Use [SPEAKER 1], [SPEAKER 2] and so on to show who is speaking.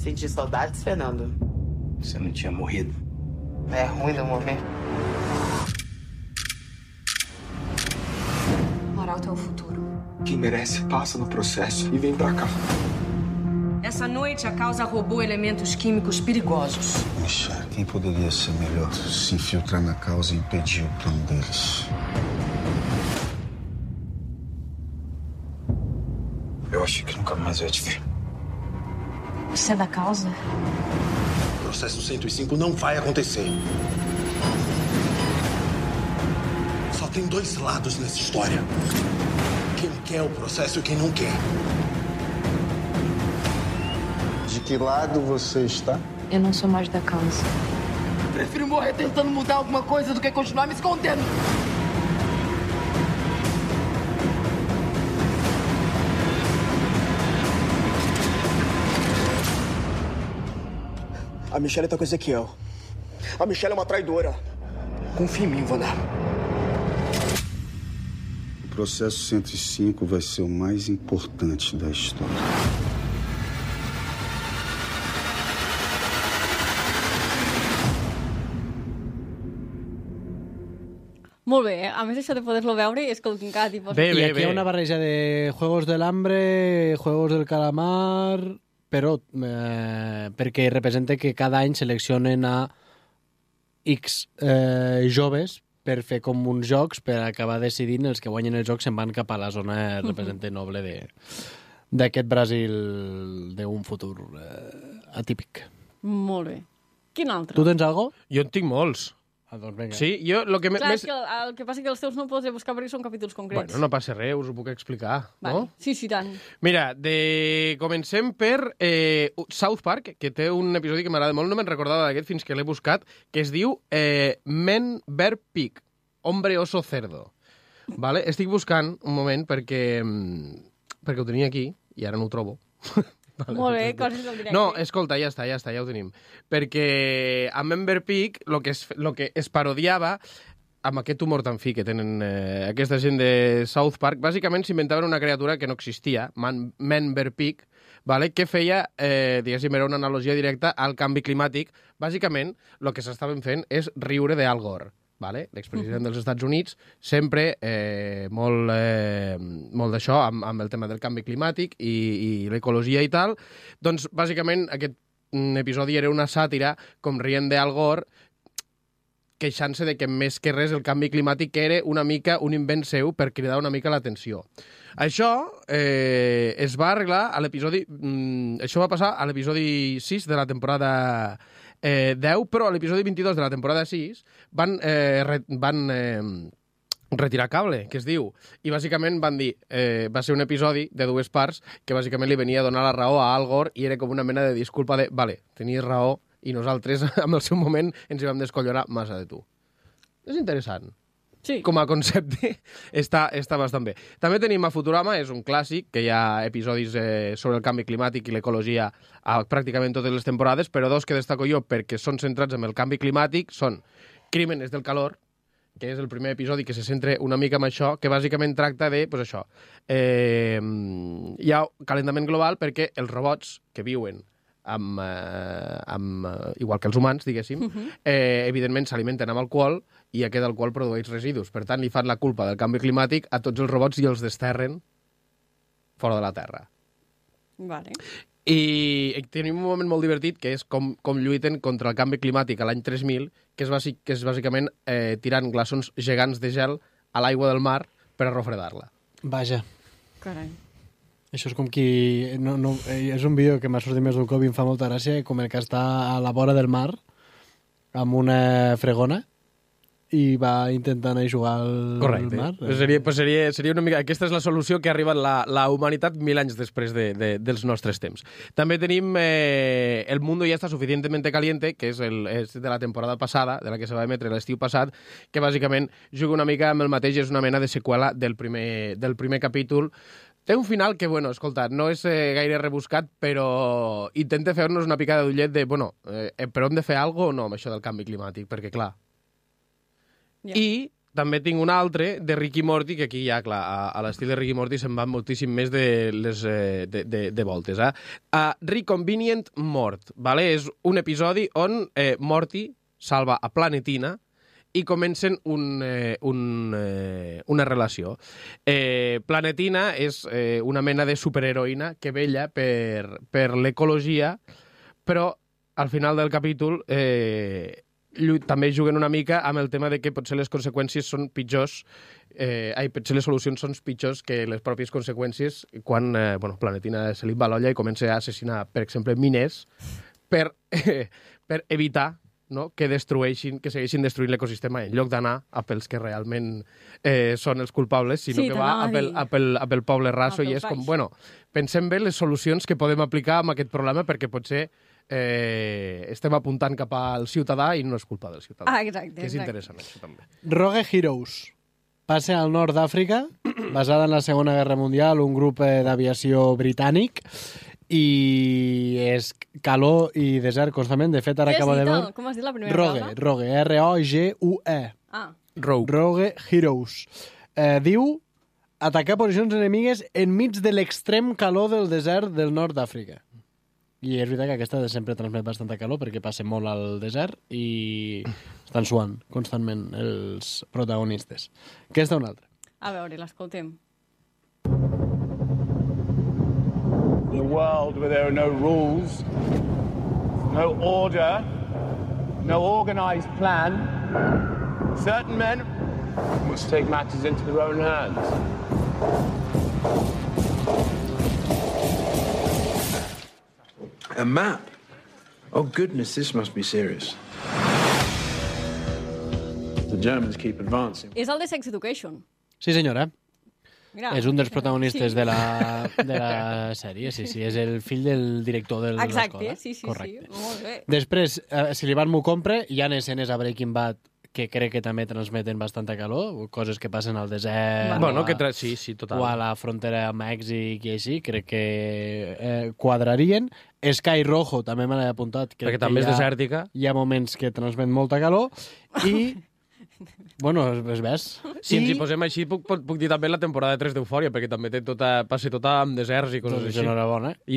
[SPEAKER 1] Senti saudades, Fernando?
[SPEAKER 2] Você não tinha morrido.
[SPEAKER 1] É ruim não morrer.
[SPEAKER 3] Arauto é o futuro.
[SPEAKER 4] Quem merece passa no processo e vem pra cá.
[SPEAKER 3] Essa noite a causa roubou elementos químicos perigosos.
[SPEAKER 5] Puxa, quem poderia ser melhor se infiltrar na causa e impedir o plano deles?
[SPEAKER 2] Eu achei que nunca mais eu ia te ver.
[SPEAKER 3] Você é da causa?
[SPEAKER 5] O processo 105 não vai acontecer. Só tem dois lados nessa história. Quem quer o processo e quem não quer. De que lado você está?
[SPEAKER 3] Eu não sou mais da causa.
[SPEAKER 1] Prefiro morrer tentando mudar alguma coisa do que continuar me escondendo.
[SPEAKER 4] A Michelle tá com o Ezequiel. A Michelle é uma traidora. Confia em mim, Wanda.
[SPEAKER 5] O processo 105 vai ser o mais importante da história.
[SPEAKER 6] Molt bé, a més això de poder-lo veure és com cada tipus.
[SPEAKER 7] Bé,
[SPEAKER 8] I
[SPEAKER 7] bé,
[SPEAKER 8] aquí hi ha una barreja de Juegos del Hambre, Juegos del Calamar, però perquè representa que cada any seleccionen a X joves per fer com uns jocs, per acabar decidint els que guanyen els jocs se'n van cap a la zona representa noble d'aquest Brasil d'un futur atípic.
[SPEAKER 6] Molt bé. Quin altre?
[SPEAKER 8] Tu tens algo?
[SPEAKER 7] Jo en tinc molts.
[SPEAKER 8] Ah, doncs vinga.
[SPEAKER 7] Sí, jo el que
[SPEAKER 6] Clar,
[SPEAKER 7] més...
[SPEAKER 6] és que el que passa que els teus no podré buscar perquè són capítols concrets.
[SPEAKER 7] Bueno, no passa res, us ho puc explicar,
[SPEAKER 6] Vale.
[SPEAKER 7] no?
[SPEAKER 6] Sí, tant.
[SPEAKER 7] Mira, comencem per South Park, que té un episodi que m'agrada molt, no me'n recordava d'aquest fins que l'he buscat, que es diu Men, Bear, Pig, Hombre, Oso, Cerdo. Vale? Estic buscant un moment perquè ho tenia aquí i ara no ho trobo. Vale,
[SPEAKER 6] Molt bé, coses del directe.
[SPEAKER 7] No, escolta, ja està, ja ho tenim. Perquè a Member Pig lo que es parodiava amb aquest humor tan fi que tenen aquesta gent de South Park, bàsicament s'inventaven una criatura que no existia, Member Pig, vale? Que feia, diguéssim, era una analogia directa al canvi climàtic. Bàsicament, el que s'estaven fent és riure d'Al Gore. Vale? L'expresident dels Estats Units, sempre molt d'això, amb el tema del canvi climàtic i l'ecologia i tal. Doncs, bàsicament, aquest episodi era una sàtira, com rient d'Al Gore, queixant-se de que més que res el canvi climàtic era una mica un invent seu per cridar una mica l'atenció. Això es va arreglar a l'episodi... això va passar a l'episodi 6 de la temporada 10, però a l'episodi 22 de la temporada 6 van retirar cable, que es diu, i bàsicament van dir, va ser un episodi de dues parts que bàsicament li venia a donar la raó a Al Gore i era com una mena de disculpa de, vale, tenies raó i nosaltres, en el seu moment, ens hi vam descollonar massa de tu. És interessant.
[SPEAKER 6] Sí.
[SPEAKER 7] Com a concepte està bastant bé. També tenim a Futurama, és un clàssic, que hi ha episodis sobre el canvi climàtic i l'ecologia a pràcticament totes les temporades, però dos que destaco jo perquè són centrats en el canvi climàtic són Crímenes del calor, que és el primer episodi que se centra una mica en això, que bàsicament tracta de, doncs això, hi ha calentament global perquè els robots que viuen igual que els humans, diguéssim, evidentment s'alimenten amb alcohol i aquest alcohol produeix residus. Per tant, li fan la culpa del canvi climàtic a tots els robots i els desterren fora de la Terra.
[SPEAKER 6] Vale.
[SPEAKER 7] I tenim un moment molt divertit que és com lluiten contra el canvi climàtic a l'any 3000, que és bàsicament tirant glaçons gegants de gel a l'aigua del mar per a refredar-la.
[SPEAKER 8] Vaja.
[SPEAKER 6] Carai.
[SPEAKER 8] Això és com qui... és un vídeo que m'ha sortit més d'un cop i em fa molta gràcia, com el que està a la vora del mar amb una fregona i va intentant jugar al mar.
[SPEAKER 7] Seria una mica... Aquesta és la solució que ha arribat la humanitat 1000 anys després dels nostres temps. També tenim El mundo ya está suficientemente caliente, que és de la temporada passada, de la que se va emetre l'estiu passat, que bàsicament juga una mica amb el mateix, és una mena de seqüela del primer capítol. Té un final que, bueno, escolta, no és gaire rebuscat, però intenta fer-nos una picada d'ullet de, però hem de fer alguna cosa o no amb això del canvi climàtic? Perquè, clar... Yeah. I també tinc un altre de Rick i Morty, que aquí ja, clar, a l'estil de Rick i Morty se'n van moltíssim més de voltes. Reconvenient Mort, vale? És un episodi on Morty salva a Planetina i comencen una relació. Planetina és una mena de superheroïna que vella per l'ecologia, però al final del capítol també juguen una mica amb el tema de que potser les conseqüències són pitjors, potser les solucions són pitjors que les pròpies conseqüències quan Planetina se li va l'olla i comença a assassinar, per exemple, miners per evitar, no?, que segueixin destruint l'ecosistema en lloc d'anar a pels que realment són els culpables, sinó que va a pel poble raso, i és com, bueno, pensem bé les solucions que podem aplicar amb aquest problema perquè potser estem apuntant cap al ciutadà i no és culpa del ciutadà.
[SPEAKER 6] Exacte.
[SPEAKER 7] Que és interessant, això també.
[SPEAKER 8] Rogue Heroes. Passa al nord d'Àfrica, basada en la Segona Guerra Mundial, un grup d'aviació britànic, i és calor i desert constantment. De fet, ara acaba de veure...
[SPEAKER 6] Com has dit la primera
[SPEAKER 8] paraula? Rogue, R-O-G-U-E. Rogue Heroes. Diu atacar posicions enemigues enmig de l'extrem calor del desert del nord d'Àfrica. I és veritat que aquesta sempre transmet bastanta calor perquè passa molt al desert i estan suant constantment els protagonistes. Aquesta una altra.
[SPEAKER 6] A veure, l'escoltem.
[SPEAKER 9] In a world where there are no rules, no order, no organized plan, certain men must take matters into their own hands.
[SPEAKER 2] A map? Oh, goodness, this must be serious. The Germans keep advancing.
[SPEAKER 6] És el de Sex Education.
[SPEAKER 8] Sí, senyora.
[SPEAKER 6] Mira,
[SPEAKER 8] és un dels protagonistes de la sèrie, sí, és el fill del director de l'escola.
[SPEAKER 6] Exacte, sí. Molt bé.
[SPEAKER 8] Després, si l'Ivan m'ho compra, hi ha escenes a Breaking Bad que crec que també transmeten bastanta calor, coses que passen al desert,
[SPEAKER 7] sí, total.
[SPEAKER 8] O a la frontera amb Mèxic i així, crec que quadrarien. Sky Rojo també me l'he apuntat.
[SPEAKER 7] Perquè també és desèrtica.
[SPEAKER 8] Hi ha moments que transmet molta calor i... Bueno, es ves.
[SPEAKER 7] Si ens hi posem així, puc dir també la temporada 3 d'Eufòria, perquè també passa tota amb deserts i coses així.
[SPEAKER 8] Enhorabona.